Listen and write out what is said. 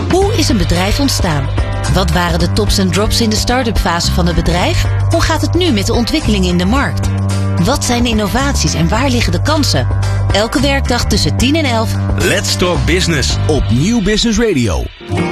Hoe is een bedrijf ontstaan? Wat waren de tops en drops in de start-up fase van het bedrijf? Hoe gaat het nu met de ontwikkelingen in de markt? Wat zijn de innovaties en waar liggen de kansen? Elke werkdag tussen 10 en 11. Let's Talk Business op Nieuw Business Radio.